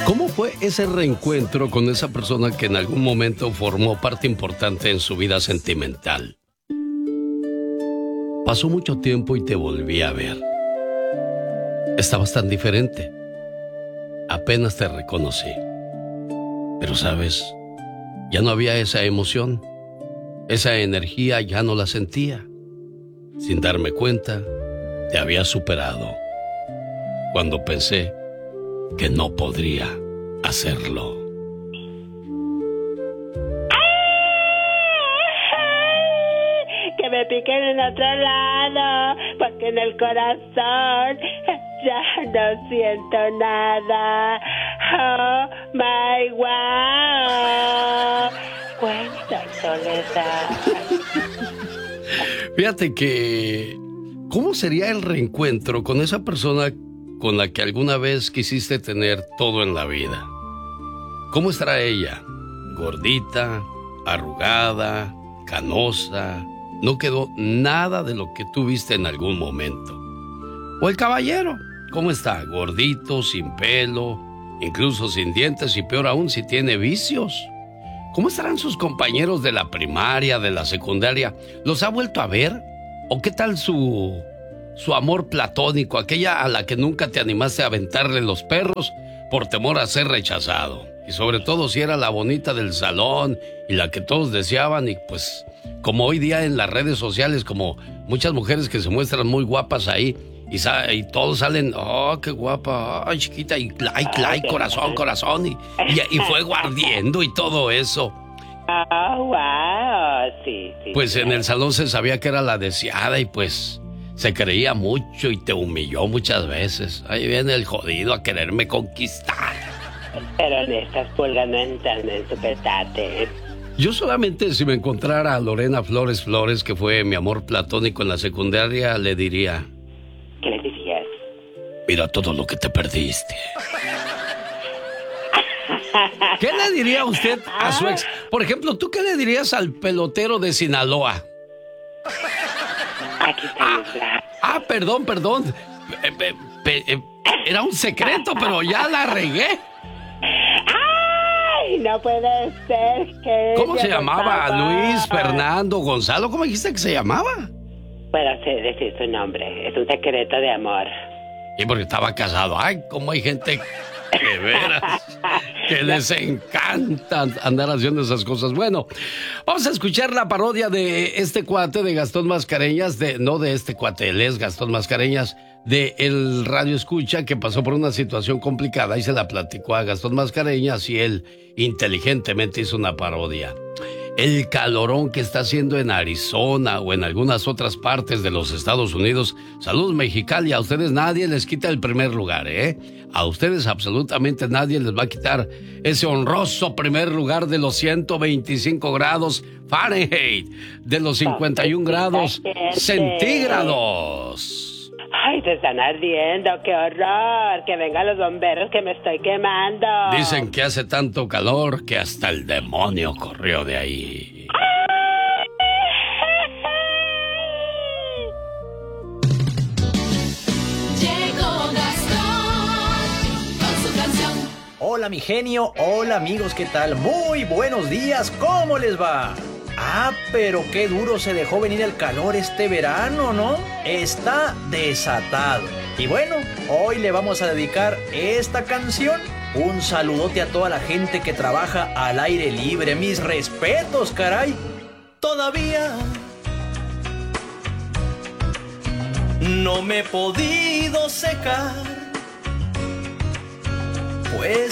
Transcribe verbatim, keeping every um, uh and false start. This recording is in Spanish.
¿Cómo fue ese reencuentro con esa persona que en algún momento formó parte importante en su vida sentimental? Pasó mucho tiempo y te volví a ver. Estabas tan diferente. Apenas te reconocí. Pero sabes, ya no había esa emoción. Esa energía ya no la sentía. Sin darme cuenta, te había superado. Cuando pensé que no podría hacerlo. Que me piquen en otro lado, porque en el corazón ya no siento nada. Oh my wow. Cuenta soledad. Fíjate que, ¿cómo sería el reencuentro con esa persona con la que alguna vez quisiste tener todo en la vida? ¿Cómo estará ella? ¿Gordita, arrugada, canosa? No quedó nada de lo que tú viste en algún momento. ¿O el caballero? ¿Cómo está? Gordito, sin pelo, incluso sin dientes y peor aún si tiene vicios. ¿Cómo estarán sus compañeros de la primaria, de la secundaria? ¿Los ha vuelto a ver? ¿O qué tal su, su amor platónico, aquella a la que nunca te animaste a aventarle los perros por temor a ser rechazado? Y sobre todo si era la bonita del salón y la que todos deseaban, y pues como hoy día en las redes sociales, como muchas mujeres que se muestran muy guapas ahí y, sa- y todos salen, oh, qué guapa, ay, chiquita, y like, like, corazón, corazón, y, y, y fuego ardiendo y todo eso. Oh, wow, sí, sí. Pues en el salón se sabía que era la deseada y pues se creía mucho y te humilló muchas veces. Ahí viene el jodido a quererme conquistar. Pero en estas pulgas no entran en su petate. Yo solamente si me encontrara a Lorena Flores Flores, que fue mi amor platónico en la secundaria, le diría... ¿Qué le dirías? Mira todo lo que te perdiste. ¿Qué le diría usted a su ex? Por ejemplo, ¿tú qué le dirías al pelotero de Sinaloa? Aquí está mi brazo. Ah, perdón, perdón. Eh, eh, pe- eh, Era un secreto, pero ya la regué. ¡Ay! No puede ser que... ¿Cómo se ella llamaba? estaba- Luis, Fernando, Gonzalo. ¿Cómo dijiste que se llamaba? Puedo sé decir su nombre. Es un secreto de amor. Y porque estaba casado. Ay, cómo hay gente de veras que les encanta andar haciendo esas cosas. Bueno, vamos a escuchar la parodia de este cuate de Gastón Mascareñas, de no de este cuate, él es Gastón Mascareñas, de el Radio Escucha, que pasó por una situación complicada y se la platicó a Gastón Mascareñas y él inteligentemente hizo una parodia. El calorón que está haciendo en Arizona o en algunas otras partes de los Estados Unidos. Salud, Mexicali, a ustedes nadie les quita el primer lugar, ¿eh? A ustedes absolutamente nadie les va a quitar ese honroso primer lugar de los ciento veinticinco grados Fahrenheit, de los cincuenta y un grados centígrados. Ay, se están ardiendo, qué horror. Que vengan los bomberos que me estoy quemando. Dicen que hace tanto calor que hasta el demonio corrió de ahí. Llegó Gastón con su canción. Hola mi genio, hola amigos, ¿qué tal? Muy buenos días, ¿cómo les va? Ah, pero qué duro se dejó venir el calor este verano, ¿no? Está desatado. Y bueno, hoy le vamos a dedicar esta canción. Un saludote a toda la gente que trabaja al aire libre. Mis respetos, caray. Todavía no me he podido secar, pues